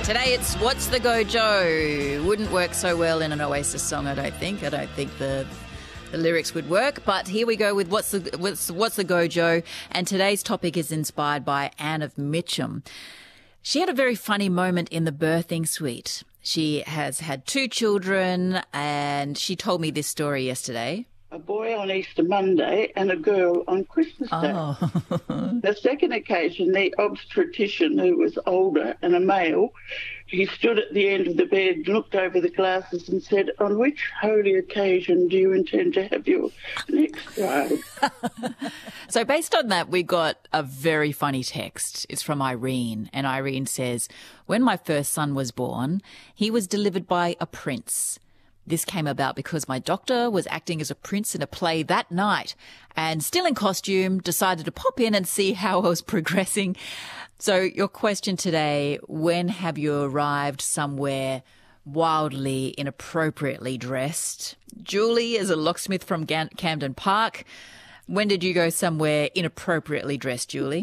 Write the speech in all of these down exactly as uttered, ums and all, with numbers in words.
Today it's What's the Go Joe? Wouldn't work so well in an Oasis song, I don't think. I don't think the the lyrics would work. But here we go with What's the What's, What's the Go Joe? And today's topic is inspired by Anne of Mitcham. She had a very funny moment in the birthing suite. She has had two children and she told me this story yesterday. A boy on Easter Monday and a girl on Christmas Day. Oh. The second occasion, the obstetrician, who was older and a male, he stood at the end of the bed, looked over the glasses and said, "On which holy occasion do you intend to have your next child?" So based on that, we got a very funny text. It's from Irene, and Irene says, "When my first son was born, he was delivered by a prince. This came about because my doctor was acting as a prince in a play that night and still in costume, decided to pop in and see how I was progressing." So your question today, when have you arrived somewhere wildly, inappropriately dressed? Julie is a locksmith from Gan- Camden Park. When did you go somewhere inappropriately dressed, Julie?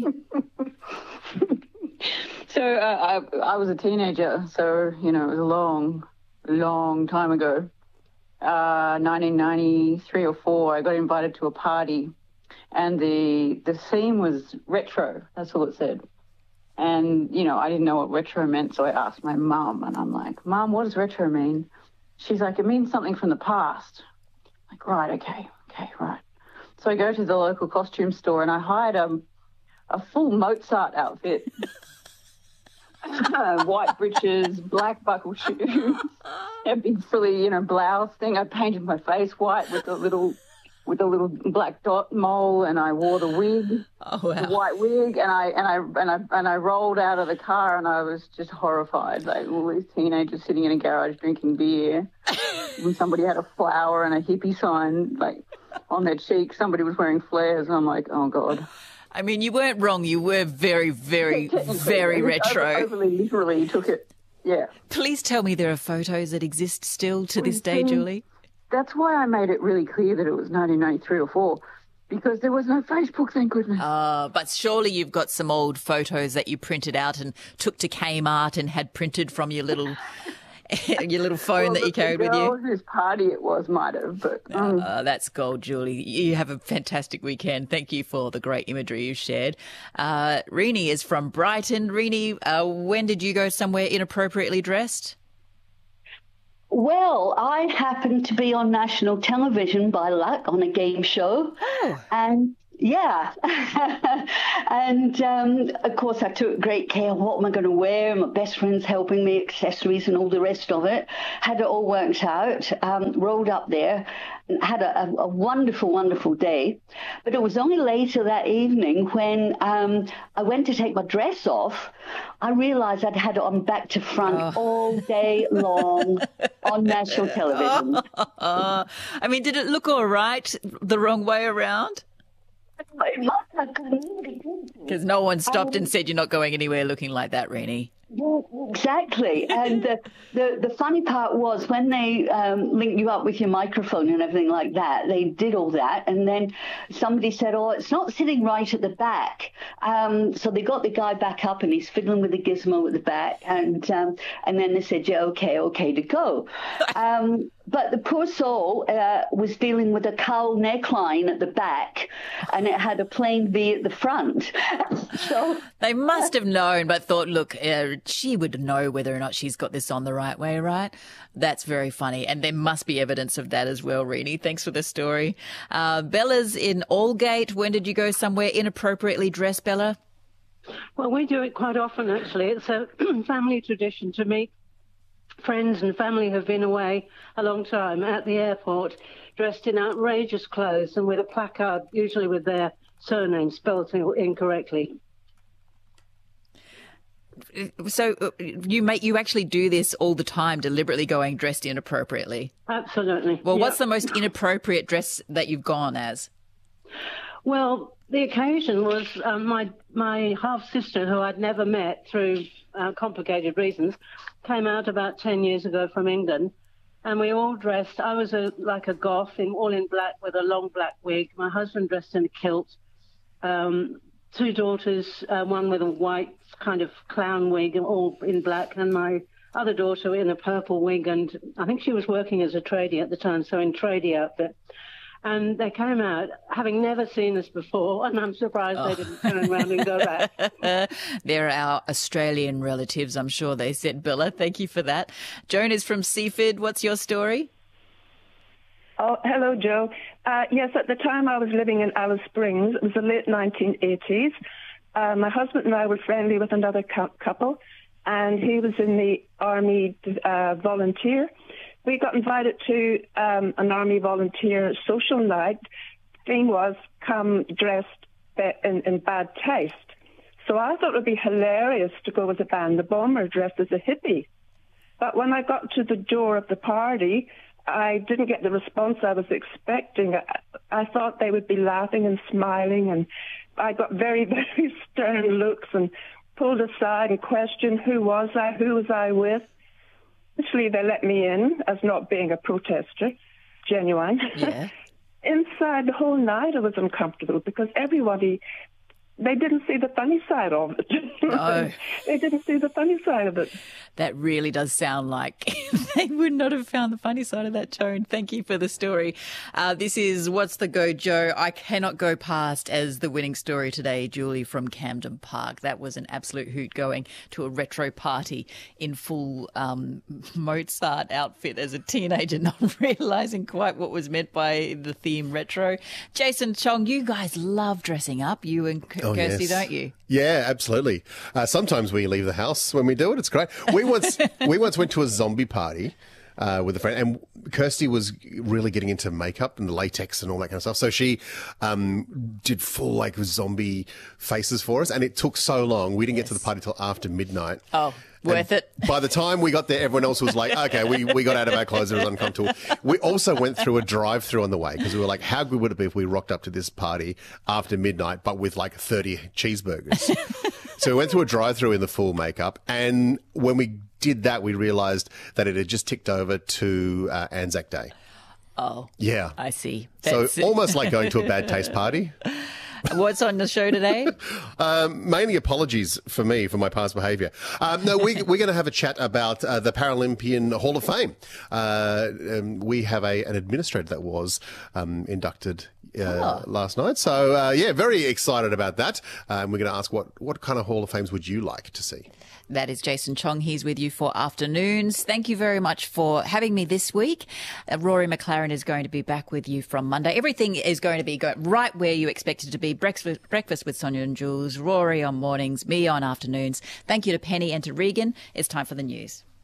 So uh, I, I was a teenager, so, you know, it was a long, long time ago. Uh, nineteen ninety-three or four, I got invited to a party, and the the theme was retro. That's all it said. And, you know, I didn't know what retro meant, so I asked my mum, and I'm like, "Mum, what does retro mean?" She's like, "It means something from the past." I'm like, right, okay, okay, right. So I go to the local costume store, and I hired a, a full Mozart outfit. Uh, white breeches, black buckle shoes, a big frilly, you know, blouse thing. I painted my face white with a little, with a little black dot mole, and I wore the wig, Oh, wow. the white wig, and I and I and I and I rolled out of the car, and I was just horrified. Like all these teenagers sitting in a garage drinking beer, and somebody had a flower and a hippie sign like on their cheek. Somebody was wearing flares, and I'm like, oh God. I mean, you weren't wrong. You were very, very, very retro. I overly literally took it. Yeah. Please tell me there are photos that exist still to this day, see, Julie. That's why I made it really clear that it was nineteen ninety-three or four, because there was no Facebook, thank goodness. Uh, but surely you've got some old photos that you printed out and took to Kmart and had printed from your little your little phone well, that you carried with you. Whose party it was might have, but um, Uh, that's gold, Julie. You have a fantastic weekend. Thank you for the great imagery you shared. Uh, Renee is from Brighton. Renee, uh, when did you go somewhere inappropriately dressed? Well, I happened to be on national television by luck on a game show. Oh. And yeah. and um, of course, I took great care of what am I going to wear. My best friend's helping me, accessories and all the rest of it. Had it all worked out, um, rolled up there, and had a, a, a wonderful, wonderful day. But it was only later that evening when um, I went to take my dress off, I realised I'd had it on back to front Oh. all day long on national television. Uh, I mean, did it look all right the wrong way around? It must have been. Because no one stopped and said you're not going anywhere looking like that, Renee. Yeah, exactly. And the, the, the funny part was when they um, link you up with your microphone and everything like that, they did all that. And then somebody said, oh, it's not sitting right at the back. Um, so they got the guy back up and he's fiddling with the gizmo at the back. And um, and then they said, yeah, okay, okay to go. Um, but the poor soul uh, was dealing with a cowl neckline at the back and it had a plain V at the front. So They must have known, but thought, look, uh, she would know whether or not she's got this on the right way, right? That's very funny. And there must be evidence of that as well, Renee. Thanks for the story. Uh, Bella's in Aldgate. When did you go somewhere inappropriately dressed, Bella? Well, we do it quite often, actually. It's a family tradition to meet friends and family who've been away a long time at the airport, dressed in outrageous clothes and with a placard, usually with their surname spelled incorrectly. So uh, you make you actually do this all the time, deliberately going dressed inappropriately? Absolutely. Well, yeah. what's the most inappropriate dress that you've gone as? Well, the occasion was um, my my half-sister, who I'd never met through uh, complicated reasons, came out about ten years ago from England, and we all dressed. I was a, like a goth, in, all in black with a long black wig. My husband dressed in a kilt. Um, two daughters, uh, one with a white kind of clown wig, all in black, and my other daughter in a purple wig, and I think she was working as a tradie at the time, so in tradie outfit. And they came out, having never seen us before, and I'm surprised oh. they didn't turn around and go back. They're our Australian relatives, I'm sure they said, Billa. Thank you for that. Joan is from Seaford. What's your story? Oh, hello, Joe. Uh, yes, at the time I was living in Alice Springs. It was the late nineteen eighties. Uh, my husband and I were friendly with another cu- couple, and he was in the Army uh, volunteer. We got invited to um, an Army volunteer social night. Theme was come dressed in, in bad taste. So I thought it would be hilarious to go with a band, the Bomber, dressed as a hippie. But when I got to the door of the party, I didn't get the response I was expecting. I, I thought they would be laughing and smiling, and I got very, very stern looks and pulled aside and questioned who was I, who was I with. Eventually, they let me in as not being a protester, genuine. Yeah. Inside the whole night, I was uncomfortable because everybody, they didn't see the funny side of it. No. They didn't see the funny side of it. That really does sound like they would not have found the funny side of that, Joan. Thank you for the story. Uh, this is What's the Go, Joe? I cannot go past as the winning story today, Julie from Camden Park. That was an absolute hoot, going to a retro party in full um, Mozart outfit as a teenager, not realising quite what was meant by the theme retro. Jason Chong, you guys love dressing up, you and K- oh, Kirsty, yes. don't you? Yeah, absolutely. Uh, sometimes we leave the house when we do it. It's great. We once we once went to a zombie party uh, with a friend, and Kirsty was really getting into makeup and latex and all that kind of stuff. So she um, did full like zombie faces for us, and it took so long. We didn't yes. get to the party till after midnight. Oh. Worth and it. By the time we got there, everyone else was like, okay, we, we got out of our clothes. It was uncomfortable. We also went through a drive-through on the way because we were like, how good would it be if we rocked up to this party after midnight, but with like thirty cheeseburgers? So we went through a drive-through in the full makeup. And when we did that, we realised that it had just ticked over to uh, Anzac Day. Oh. Yeah. I see. That's so almost like going to a bad taste party. What's on the show today? um, mainly apologies for me for my past behaviour. Um, no, we, we're going to have a chat about uh, the Paralympian Hall of Fame. Uh, um, we have a, an administrator that was um, inducted uh, oh. last night. So, uh, yeah, very excited about that. Um, we're going to ask what, what kind of Hall of Fames would you like to see? That is Jason Chong. He's with you for Afternoons. Thank you very much for having me this week. Uh, Rory McLaren is going to be back with you from Monday. Everything is going to be go- right where you expect it to be. Breakfast, breakfast with Sonia and Jules, Rory on mornings, me on afternoons. Thank you to Penny and to Regan. It's time for the news.